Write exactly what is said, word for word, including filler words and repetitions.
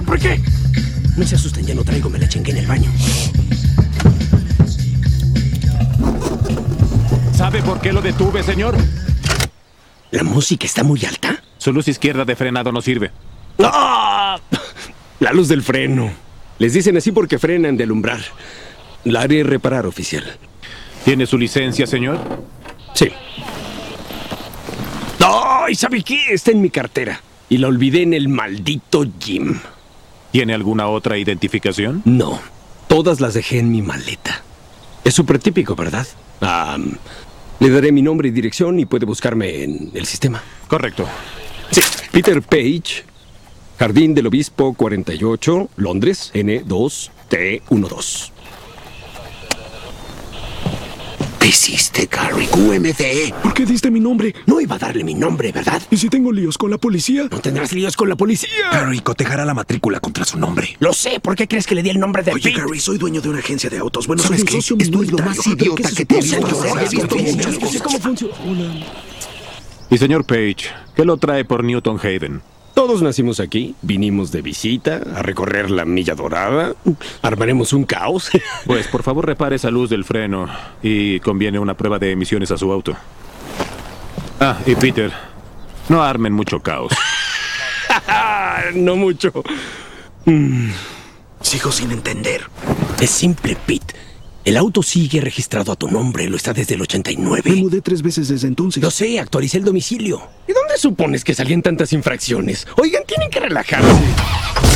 ¿Por qué? No se asusten, ya no traigo, me la chingué en el baño. ¿Sabe por qué lo detuve, señor? ¿La música está muy alta? Su luz izquierda de frenado no sirve. ¡Ah! La luz del freno. Les dicen así porque frenan de alumbrar. La haré reparar, oficial. ¿Tiene su licencia, señor? Sí. ¡Ay! ¿Sabe qué? Está en mi cartera. Y la olvidé en el maldito gym. ¿Tiene alguna otra identificación? No. Todas las dejé en mi maleta. Es súper típico, ¿verdad? Ah, le daré mi nombre y dirección y puede buscarme en el sistema. Correcto. Sí. Peter Page, Jardín del Obispo cuarenta y ocho, Londres, N dos T doce. ¿Qué hiciste, Gary? Q M D. ¿Por qué diste mi nombre? No iba a darle mi nombre, ¿verdad? ¿Y si tengo líos con la policía? No tendrás líos con la policía. Gary cotejará la matrícula contra su nombre. Lo sé. ¿Por qué crees que le di el nombre de Oye, Pete? Gary, soy dueño de una agencia de autos. Bueno, Soy ¿sabes un qué? socio Esto es lo minoritario. más ¿Pero idiota qué que te he supone? visto. Señor, He visto muchas No sé cosas. cómo funciona. Y señor Page, ¿qué lo trae por Newton Haven? Todos nacimos aquí, vinimos de visita a recorrer la milla dorada. Armaremos un caos. Pues por favor repare esa luz del freno y conviene una prueba de emisiones a su auto. Ah, y Peter, no armen mucho caos. No mucho. Sigo sin entender. Es simple, Pete. El auto sigue registrado a tu nombre, lo está desde el ochenta y Me nueve. mudé tres veces desde entonces. Lo sé, actualicé el domicilio. ¿Y dónde supones que salían tantas infracciones? Oigan, tienen que relajarse.